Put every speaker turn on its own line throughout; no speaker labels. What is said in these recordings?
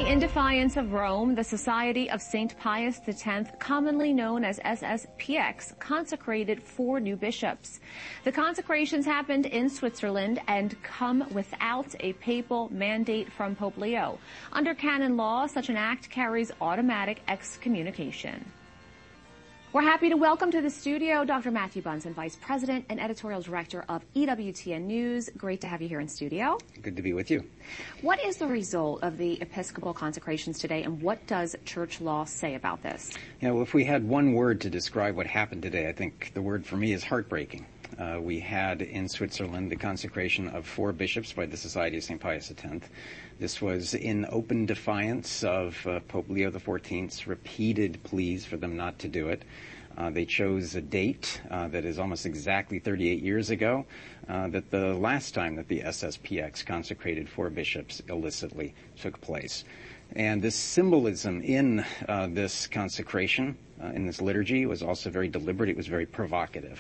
in defiance of Rome, the Society of St. Pius X, commonly known as SSPX, consecrated 4 new bishops. The consecrations happened in Switzerland and come without a papal mandate from Pope Leo. Under canon law, such an act carries automatic excommunication. We're happy to welcome to the studio Dr. Matthew Bunson, Vice President and Editorial Director of EWTN News. Great to have you here in studio.
Good to be with you.
What is the result of the Episcopal consecrations today, and what does church law say about this?
Yeah, well, if we had one word to describe what happened today, I think the word for me is heartbreaking. We had in Switzerland the consecration of 4 bishops by the Society of St. Pius X. This was in open defiance of Pope Leo XIV's repeated pleas for them not to do it. They chose a date that is almost exactly 38 years ago, that the last time that the SSPX consecrated 4 bishops illicitly took place. And this symbolism in this consecration, in this liturgy, was also very deliberate. It was very provocative.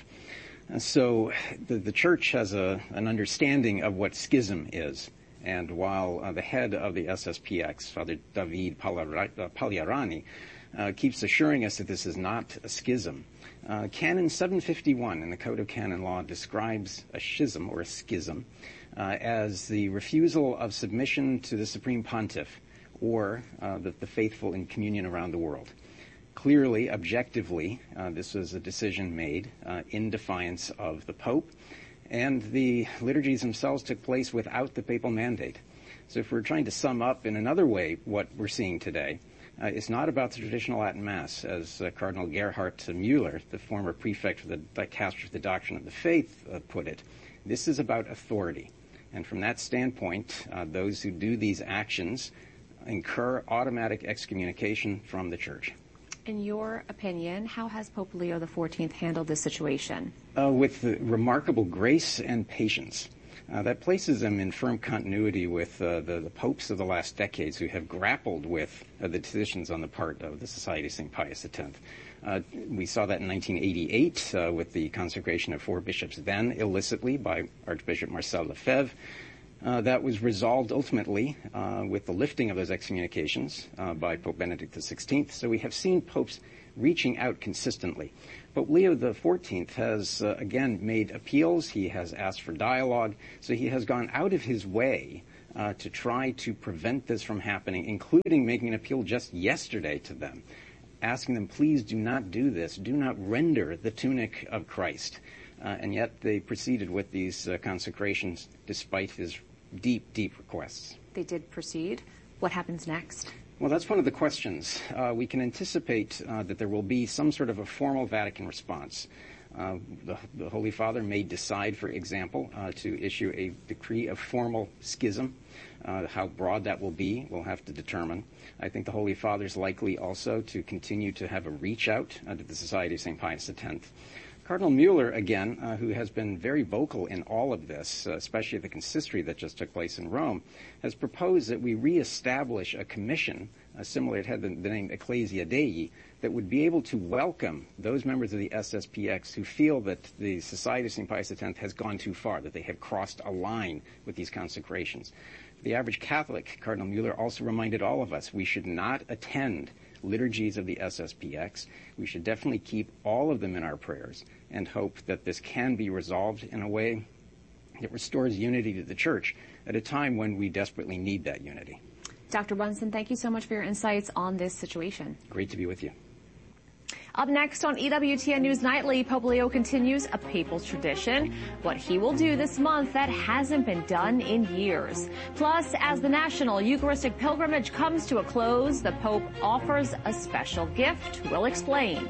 So the Church has an understanding of what schism is. And while the head of the SSPX, Father David Pagliarani, keeps assuring us that this is not a schism, Canon 751 in the Code of Canon Law describes a schism or a schism as the refusal of submission to the Supreme Pontiff or the faithful in communion around the world. Clearly, objectively, this was a decision made in defiance of the Pope, and the liturgies themselves took place without the papal mandate. So if we're trying to sum up in another way what we're seeing today, it's not about the traditional Latin Mass, as Cardinal Gerhard Müller, the former prefect for the Dicastery for the Doctrine of the Faith, put it. This is about authority. And from that standpoint, those who do these actions incur automatic excommunication from the Church.
In your opinion, how has Pope Leo XIV handled this situation?
With remarkable grace and patience. That places him in firm continuity with the popes of the last decades who have grappled with the decisions on the part of the Society of St. Pius X. We saw that in 1988 with the consecration of 4 bishops then illicitly by Archbishop Marcel Lefebvre. That was resolved ultimately with the lifting of those excommunications by Pope Benedict XVI. So we have seen popes reaching out consistently. Pope Leo XIV has, again, made appeals. He has asked for dialogue. So he has gone out of his way to try to prevent this from happening, including making an appeal just yesterday to them, asking them, please do not do this. Do not render the tunic of Christ. And yet they proceeded with these consecrations despite his deep, deep requests.
They did proceed. What happens next?
Well, that's one of the questions. We can anticipate that there will be some sort of a formal Vatican response. The Holy Father may decide, for example, to issue a decree of formal schism. How broad that will be, we'll have to determine. I think the Holy Father is likely also to continue to have a reach out to the Society of St. Pius X. Cardinal Müller, again, who has been very vocal in all of this, especially at the consistory that just took place in Rome, has proposed that we reestablish a commission, similar, it had the name Ecclesia Dei, that would be able to welcome those members of the SSPX who feel that the Society of St. Pius X has gone too far, that they have crossed a line with these consecrations. The average Catholic, Cardinal Müller also reminded all of us, we should not attend liturgies of the SSPX. We should definitely keep all of them in our prayers and hope that this can be resolved in a way that restores unity to the Church at a time when we desperately need that unity.
Dr. Bunson, thank you so much for your insights on this situation.
Great to be with you.
Up next on EWTN News Nightly, Pope Leo continues a papal tradition, what he will do this month that hasn't been done in years. Plus, as the National Eucharistic Pilgrimage comes to a close, the Pope offers a special gift. We'll explain.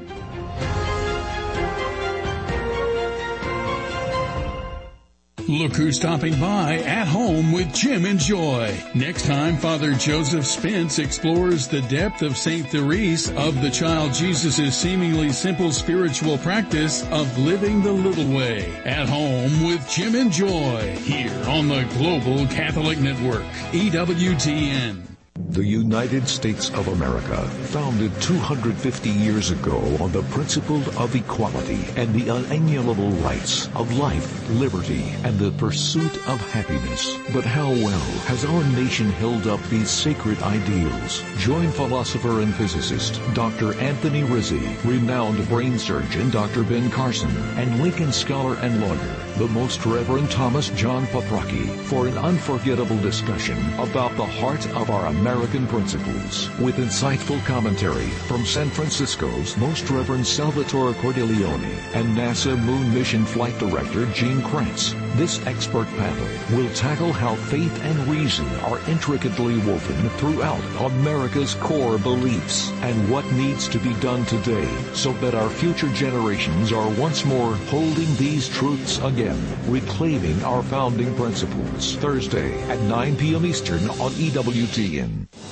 Look who's stopping by at home with Jim and Joy. Next time, Father Joseph Spence explores the depth of St. Therese of the Child Jesus' seemingly simple spiritual practice of living the little way. At home with Jim and Joy, here on the Global Catholic Network, EWTN.
The United States of America, founded 250 years ago on the principle of equality and the unalienable rights of life, liberty, and the pursuit of happiness. But how well has our nation held up these sacred ideals? Join philosopher and physicist Dr. Anthony Rizzi, renowned brain surgeon Dr. Ben Carson, and Lincoln scholar and lawyer, the Most Reverend Thomas John Paprocki, for an unforgettable discussion about the heart of our American principles, with insightful commentary from San Francisco's Most Reverend Salvatore Cordileone and NASA Moon Mission Flight Director Gene Kranz. This expert panel will tackle how faith and reason are intricately woven throughout America's core beliefs and what needs to be done today so that our future generations are once more holding these truths again, reclaiming our founding principles. Thursday at 9 p.m. Eastern on EWTN.